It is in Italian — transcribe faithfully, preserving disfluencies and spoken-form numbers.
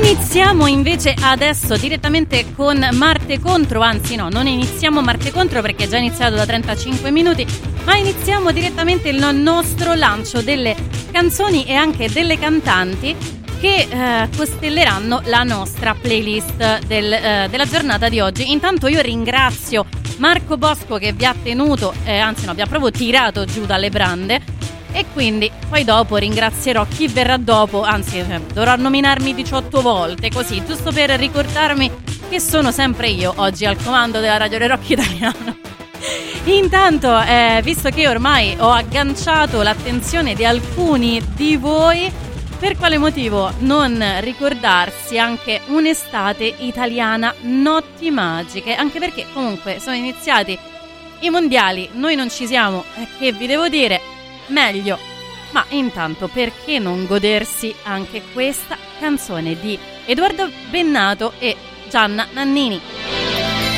Iniziamo invece adesso direttamente con Marte Contro, anzi no, non iniziamo Marte Contro perché è già iniziato da trentacinque minuti, ma iniziamo direttamente il nostro lancio delle canzoni e anche delle cantanti che eh, costelleranno la nostra playlist del, eh, della giornata di oggi. Intanto io ringrazio Marco Bosco che vi ha tenuto, eh, anzi no, vi ha proprio tirato giù dalle brande. E quindi poi dopo ringrazierò chi verrà dopo, anzi eh, dovrò nominarmi diciotto volte, così, giusto per ricordarmi che sono sempre io oggi al comando della Radio Rock Italiana. Intanto, eh, visto che ormai ho agganciato l'attenzione di alcuni di voi, per quale motivo non ricordarsi anche un'estate italiana, notti magiche, anche perché comunque sono iniziati i mondiali, noi non ci siamo, eh, che vi devo dire? Meglio, ma intanto perché non godersi anche questa canzone di Edoardo Bennato e Gianna Nannini?